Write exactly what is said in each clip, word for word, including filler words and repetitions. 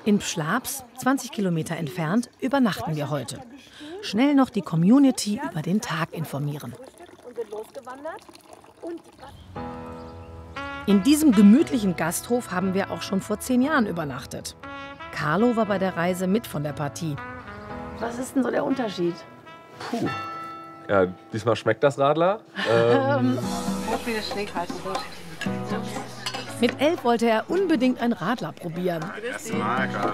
In Pschlaps, zwanzig Kilometer entfernt, übernachten wir heute. Schnell noch die Community über den Tag informieren. In diesem gemütlichen Gasthof haben wir auch schon vor zehn Jahren übernachtet. Carlo war bei der Reise mit von der Partie. Was ist denn so der Unterschied? Puh. Ja, diesmal schmeckt das Radler. Ähm. Mit elf wollte er unbedingt ein Radler probieren. Erst mal, Carlo.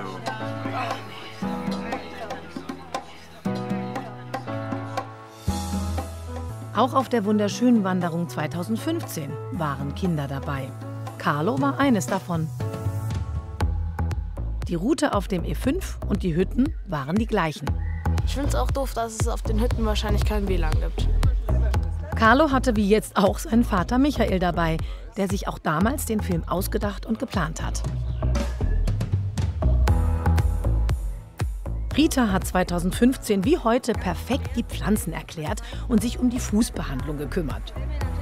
Auch auf der wunderschönen Wanderung zweitausendfünfzehn waren Kinder dabei. Carlo war eines davon. Die Route auf dem E fünf und die Hütten waren die gleichen. Ich finde es auch doof, dass es auf den Hütten wahrscheinlich kein W L A N gibt. Carlo hatte wie jetzt auch seinen Vater Michael dabei, der sich auch damals den Film ausgedacht und geplant hat. Rita hat zweitausendfünfzehn wie heute perfekt die Pflanzen erklärt und sich um die Fußbehandlung gekümmert.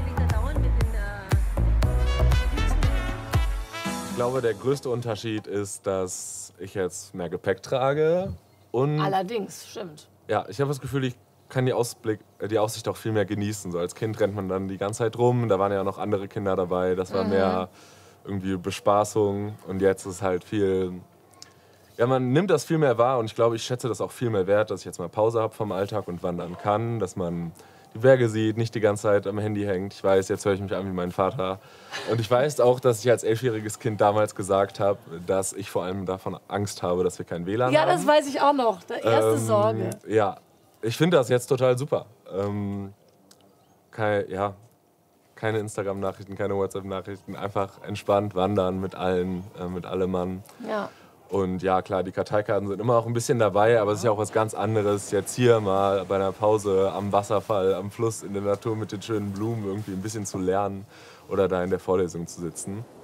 Ich glaube, der größte Unterschied ist, dass ich jetzt mehr Gepäck trage. Und Allerdings, stimmt. ja, ich habe das Gefühl, ich kann die, Ausblick, die Aussicht auch viel mehr genießen. So als Kind rennt man dann die ganze Zeit rum, da waren ja noch andere Kinder dabei, das war mhm. mehr irgendwie Bespaßung und jetzt ist halt viel, ja, man nimmt das viel mehr wahr und ich glaube, ich schätze das auch viel mehr wert, dass ich jetzt mal Pause habe vom Alltag und wandern kann, dass man die Berge sieht, nicht die ganze Zeit am Handy hängt. Ich weiß, jetzt höre ich mich an wie mein Vater. Und ich weiß auch, dass ich als elfjähriges Kind damals gesagt habe, dass ich vor allem davon Angst habe, dass wir kein W L A N ja, haben. Ja, das weiß ich auch noch. Die erste ähm, Sorge. Ja, ich finde das jetzt total super. Ähm, kein, ja, keine Instagram-Nachrichten, keine WhatsApp-Nachrichten. Einfach entspannt wandern mit allen, äh, mit allem Mann. Ja. Und ja, klar, die Karteikarten sind immer auch ein bisschen dabei, aber es ist ja auch was ganz anderes, jetzt hier mal bei einer Pause am Wasserfall, am Fluss, in der Natur mit den schönen Blumen irgendwie ein bisschen zu lernen oder da in der Vorlesung zu sitzen.